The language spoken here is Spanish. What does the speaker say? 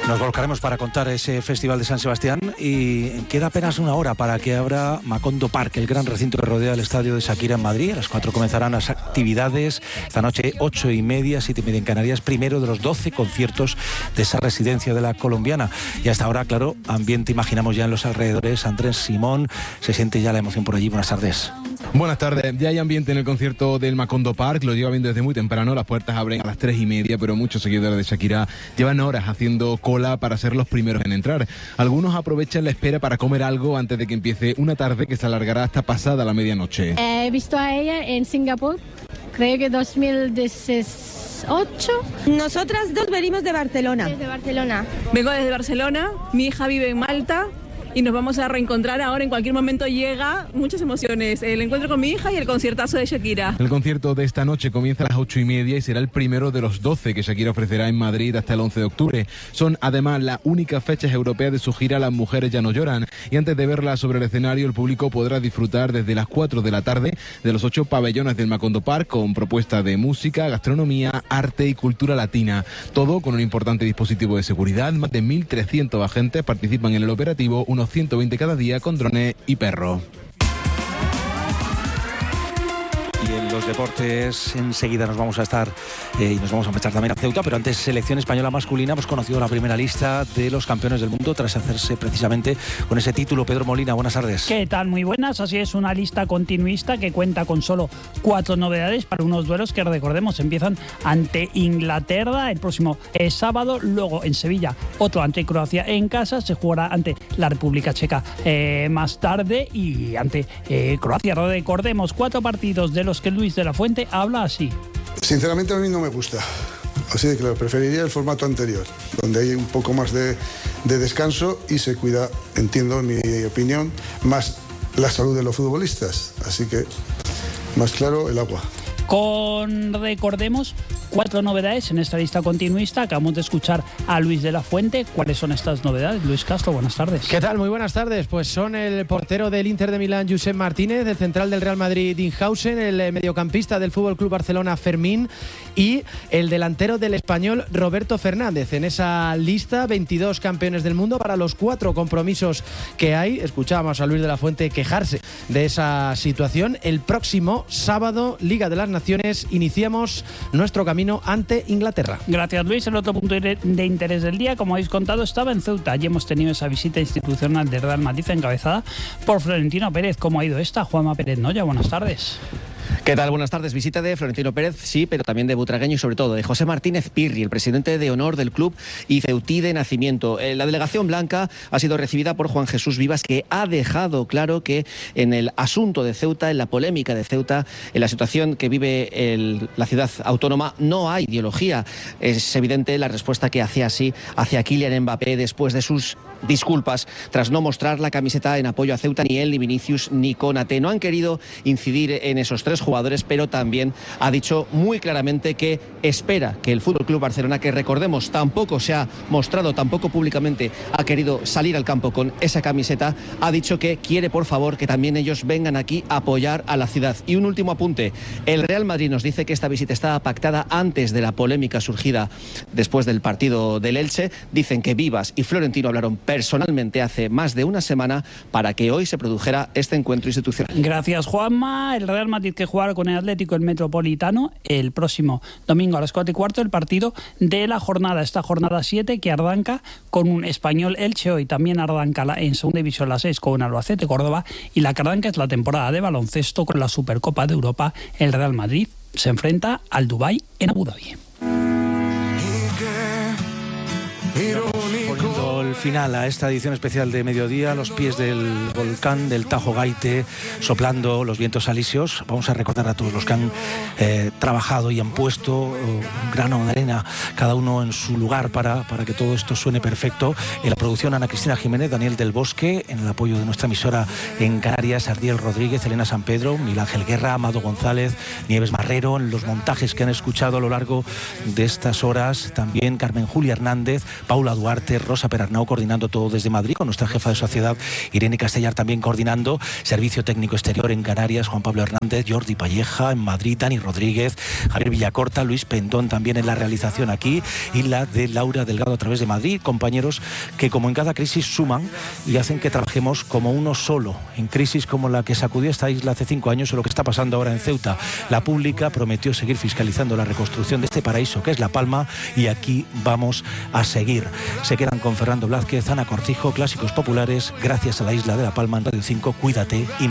Nos volcaremos para contar ese Festival de San Sebastián y queda apenas una hora para que abra Macondo Park, el gran recinto que rodea el estadio de Shakira en Madrid. A las 4 comenzarán las actividades. Esta noche 8:30, 7:30 en Canarias, primero de los 12 conciertos de esa residencia de la colombiana. Y hasta ahora, claro, ambiente imaginamos ya en los alrededores. Andrés Simón, se siente ya la emoción por allí. Buenas tardes. Buenas tardes. Ya hay ambiente en el concierto del Macondo Park, lo lleva viendo desde muy temprano. Las puertas abren a las 3:30, pero muchos seguidores de Shakira llevan horas haciendo cola para ser los primeros en entrar. Algunos aprovechan la espera para comer algo antes de que empiece una tarde que se alargará hasta pasada la medianoche. He visto a ella en Singapur, creo que 2018. Nosotras dos venimos de Barcelona. Desde Barcelona. Vengo desde Barcelona, mi hija vive en Malta y nos vamos a reencontrar ahora. En cualquier momento llega, muchas emociones, el encuentro con mi hija y el conciertazo de Shakira. El concierto de esta noche comienza a las 8:30 y será el primero de los 12 que Shakira ofrecerá en Madrid hasta el 11 de octubre. Son además las únicas fechas europeas de su gira Las Mujeres Ya No Lloran. Y antes de verla sobre el escenario, el público podrá disfrutar desde las 4 de la tarde de los 8 pabellones del Macondo Park con propuestas de música, gastronomía, arte y cultura latina. Todo con un importante dispositivo de seguridad. Más de 1.300 agentes participan en el operativo, unos 120 cada día con drones y perros. Y en los deportes enseguida nos vamos a estar y nos vamos a marchar también a Ceuta, pero antes selección española masculina. Hemos conocido la primera lista de los campeones del mundo tras hacerse precisamente con ese título. Pedro Molina, buenas tardes. ¿Qué tal? Muy buenas. Así es, una lista continuista que cuenta con solo 4 novedades para unos duelos que, recordemos, empiezan ante Inglaterra el próximo sábado, luego en Sevilla otro ante Croacia en casa, se jugará ante la República Checa más tarde y ante Croacia. Recordemos, 4 partidos de los que Luis de la Fuente habla así. Sinceramente a mí no me gusta, así de claro, preferiría el formato anterior, donde hay un poco más de descanso y se cuida, entiendo, en mi opinión, más la salud de los futbolistas, así que más claro el agua. Recordemos, 4 novedades en esta lista continuista. Acabamos de escuchar a Luis de la Fuente. ¿Cuáles son estas novedades? Luis Castro, buenas tardes. ¿Qué tal? Muy buenas tardes. Pues son el portero del Inter de Milán, Josep Martínez, el central del Real Madrid, Dinhausen, el mediocampista del Fútbol Club Barcelona, Fermín, y el delantero del Español, Roberto Fernández. En esa lista, 22 campeones del mundo para los 4 compromisos que hay. Escuchábamos a Luis de la Fuente quejarse de esa situación. El próximo sábado, Liga de las Naciones, iniciamos nuestro camino ante Inglaterra. Gracias, Luis. El otro punto de interés del día, como habéis contado, estaba en Ceuta. Allí hemos tenido esa visita institucional de Real Madrid encabezada por Florentino Pérez. ¿Cómo ha ido esta? Juanma Pérez Noya, buenas tardes. ¿Qué tal? Buenas tardes. Visita de Florentino Pérez, sí, pero también de butragueño y sobre todo de José Martínez Pirri, el presidente de honor del club y ceutí de nacimiento. La delegación blanca ha sido recibida por Juan Jesús Vivas, que ha dejado claro que en el asunto de Ceuta, en la polémica de Ceuta, en la situación que vive la ciudad autónoma, no hay ideología. Es evidente la respuesta que hacía así hacia Kylian Mbappé después de sus disculpas tras no mostrar la camiseta en apoyo a Ceuta. Ni él, ni Vinicius, ni Konaté no han querido incidir en esos 3 jugadores, pero también ha dicho muy claramente que espera que el FC Barcelona, que recordemos tampoco se ha mostrado, tampoco públicamente ha querido salir al campo con esa camiseta, ha dicho que quiere, por favor, que también ellos vengan aquí a apoyar a la ciudad. Y un último apunte, el Real Madrid nos dice que esta visita estaba pactada antes de la polémica surgida después del partido del Elche. Dicen que Vivas y Florentino hablaron personalmente hace más de una semana para que hoy se produjera este encuentro institucional. Gracias, Juanma. El Real Madrid que jugar con el Atlético el Metropolitano el próximo domingo a las 4:15, el partido de la jornada, esta jornada 7 que arranca con un Español Elche. Hoy también arranca en segunda división la 6 con un Albacete Córdoba, y la que arranca es la temporada de baloncesto con la Supercopa de Europa. El Real Madrid se enfrenta al Dubái en Abu Dhabi. Poniendo el final a esta edición especial de mediodía, a los pies del volcán del Tajo Gaite, soplando los vientos alisios. Vamos a recordar a todos los que han trabajado y han puesto un grano de arena, cada uno en su lugar, para que todo esto suene perfecto. En la producción, Ana Cristina Jiménez, Daniel del Bosque; en el apoyo de nuestra emisora en Canarias, Ardiel Rodríguez, Elena San Pedro, Miguel Ángel Guerra, Amado González, Nieves Marrero; en los montajes que han escuchado a lo largo de estas horas, también Carmen Julia Hernández, Paula Duarte, Rosa Perarnau, coordinando todo desde Madrid, con nuestra jefa de sociedad, Irene Castellar, también coordinando Servicio Técnico Exterior en Canarias, Juan Pablo Hernández, Jordi Palleja en Madrid, Dani Rodríguez, Javier Villacorta, Luis Pendón también en la realización aquí, y la de Laura Delgado a través de Madrid, compañeros que como en cada crisis suman y hacen que trabajemos como uno solo. En crisis como la que sacudió esta isla hace 5 años o lo que está pasando ahora en Ceuta, la pública prometió seguir fiscalizando la reconstrucción de este paraíso que es La Palma, y aquí vamos a seguir. Se quedan con Fernando Blázquez, Ana Cortijo, Clásicos Populares, gracias a la isla de La Palma en Radio 5. Cuídate y